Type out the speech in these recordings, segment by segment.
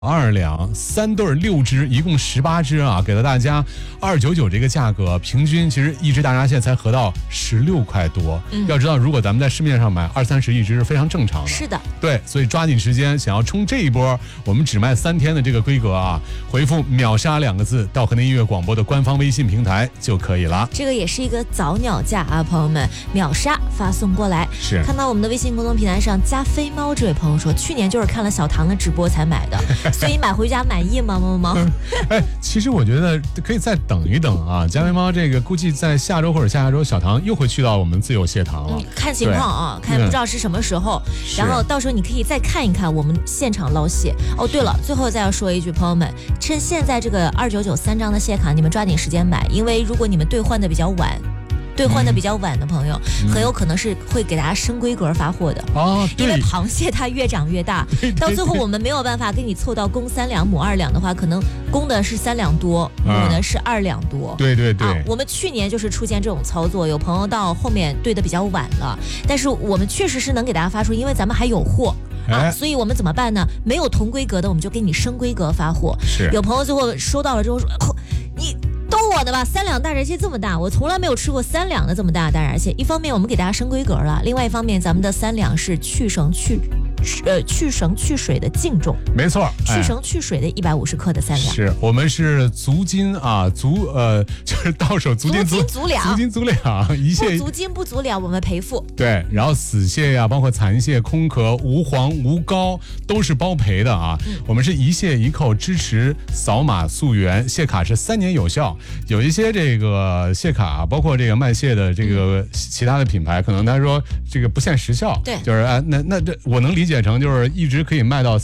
2两，3对6只，一共18只啊，给了大家299这个价格，平均其实一只大闸蟹才合到16块多。要知道，如果咱们在市面上买20-30一只是非常正常的。 是的， 对，所以抓紧时间，想要冲这一波，我们只卖3天的这个规格啊，回复秒杀2个字到河南音乐广播的官方微信平台就可以了。 这个也是一个早鸟价啊，朋友们，秒杀发送过来。 是， 看到我们的微信公众平台上加菲猫这位朋友说，去年就是看了小唐的直播才买的，所以买回家满意吗？猫猫。 其实我觉得可以再等一等啊，加菲猫这个估计在下周或者下下周，小唐又会去到我们自由蟹塘了。 看情况啊，看不知道是什么时候，然后到时候你可以再看一看我们现场捞蟹。哦，对了，最后再要说一句，朋友们，趁现在这个299 3张的蟹卡，你们抓紧时间买，因为如果你们兑换的比较晚的朋友，很有可能是会给大家升规格发货的哦。 因为螃蟹它越长越大，到最后我们没有办法给你凑到公3两母2两的话，可能公的是3两多，母的是2两多。 对对对， 我们去年就是出现这种操作，有朋友到后面对的比较晚了，但是我们确实是能给大家发出，因为咱们还有货。所以我们怎么办呢？没有同规格的，我们就给你升规格发货。 是， 有朋友最后收到了之后说，你逗我的吧，3两大闸蟹这么大，我从来没有吃过3两的这么大的大闸蟹。一方面我们给大家升规格了，另外一方面咱们的3两是去绳去水的净重， 没错， 去绳去水的150克的3两。 是我们是足斤啊，就是到手足斤足两， 一蟹不足斤不足两我们赔付。 对，然后死蟹呀，包括残蟹、空壳、无黄无膏都是包赔的啊。我们是一蟹一扣，支持扫码溯源，蟹卡是3年有效。有一些这个蟹卡，包括这个卖蟹的这个其他的品牌，可能他说这个不限时效， 对， 就是那这我能理解成就是一直可以卖到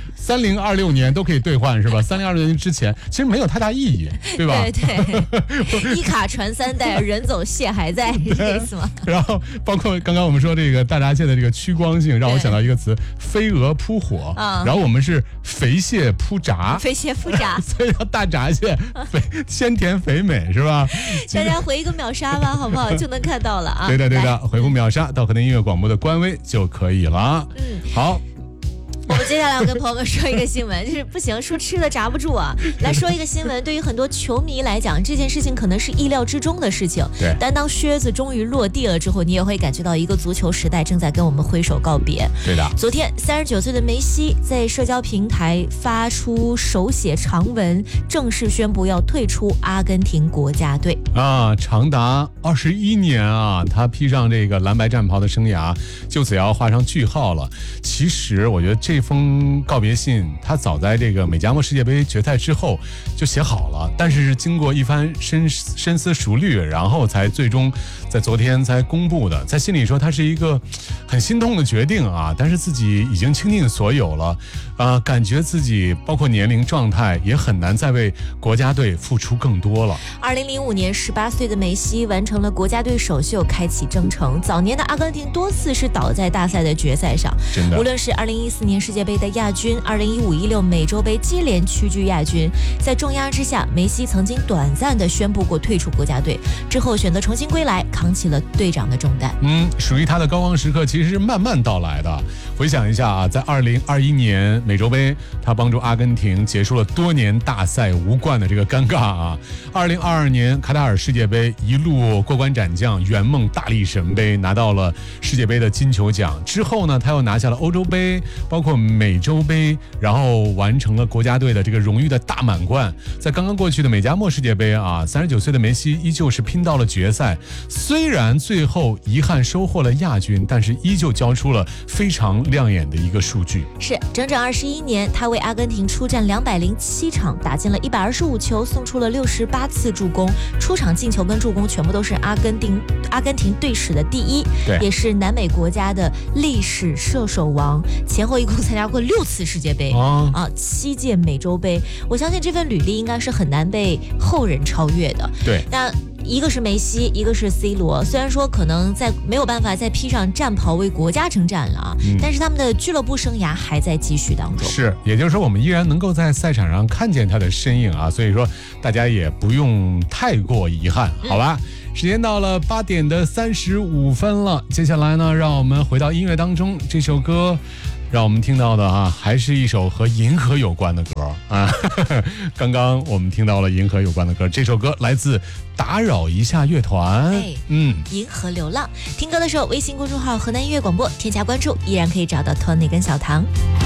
3026年都可以兑换是吧？3026年之前其实没有太大意义，对吧？ 对，一卡传3代，人走蟹还在，这意思吗？ 然后包括刚刚我们说这个大闸蟹的这个趋光性，让我想到一个词“飞蛾扑火”，然后我们是肥蟹扑炸， 肥蟹扑炸， 所以叫大闸蟹，鲜甜肥美是吧？ 大家回一个秒杀吧，好不好？就能看到了啊。 对的，回复秒杀到河南音乐广播的官微就可以了。好。 我们接下来要跟朋友们说一个新闻，就是不行，说吃的炸不住啊。来说一个新闻，对于很多球迷来讲，这件事情可能是意料之中的事情。 对， 但当靴子终于落地了之后，你也会感觉到一个足球时代正在跟我们挥手告别。 对的。 昨天39岁的梅西在社交平台发出手写长文，正式宣布要退出阿根廷国家队啊，长达21年啊，他披上这个蓝白战袍的生涯就此要画上句号了。其实我觉得这封告别信，他早在这个美加墨世界杯决赛之后就写好了，但是经过一番深思熟虑，然后才最终在昨天才公布的。在信里说，他是一个很心痛的决定啊，但是自己已经倾尽所有了，感觉自己包括年龄状态也很难再为国家队付出更多了。 2005年18岁的梅西完成了国家队首秀，开启征程。早年的阿根廷多次是倒在大赛的决赛上， 真的， 无论是2014年世界杯的亚军，2015-16美洲杯接连屈居亚军。在重压之下，梅西曾经短暂的宣布过退出国家队，之后选择重新归来，扛起了队长的重担。 属于他的高光时刻其实是慢慢到来的。回想一下啊，在2021年美洲杯，他帮助阿根廷结束了多年大赛无冠的这个尴尬啊。2022年卡塔尔世界杯，一路过关斩将，圆梦大力神杯，拿到了世界杯的金球奖。之后呢，他又拿下了欧洲杯，包括美洲杯，然后完成了国家队的这个荣誉的大满贯。在刚刚过去的美加墨世界杯啊，39岁的梅西依旧是拼到了决赛，虽然最后遗憾收获了亚军，但是依旧交出了非常亮眼的一个数据。 是整整21年，他为阿根廷出战207场，打进了125球，送出了68次助攻，出场进球跟助攻全部都是阿根廷队史的第一，也是南美国家的历史射手王，前后一共参加过6次世界杯7届美洲杯。我相信这份履历应该是很难被后人超越的。 对， 那一个是梅西，一个是 C 罗，虽然说可能没有办法再披上战袍为国家征战了啊，但是他们的俱乐部生涯还在继续当中。 是，也就是说我们依然能够在赛场上看见他的身影啊，所以说大家也不用太过遗憾，好吧？时间到了8点35分了，接下来呢，让我们回到音乐当中，这首歌让我们听到的啊，还是一首和银河有关的歌啊。刚刚我们听到了银河有关的歌，这首歌来自打扰一下乐团。 银河流浪。听歌的时候，微信公众号河南音乐广播添加关注，依然可以找到 Tony 跟小唐。